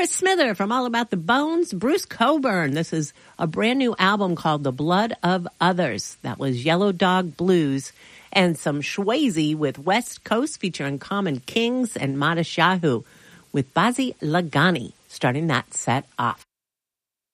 Chris Smither from All About the Bones. Bruce Cockburn. This is a brand new album called The Blood of Others. That was Yellow Dog Blues. And some Shwazy with West Coast featuring Common Kings and Madashahu with Bazi Lagani starting that set off.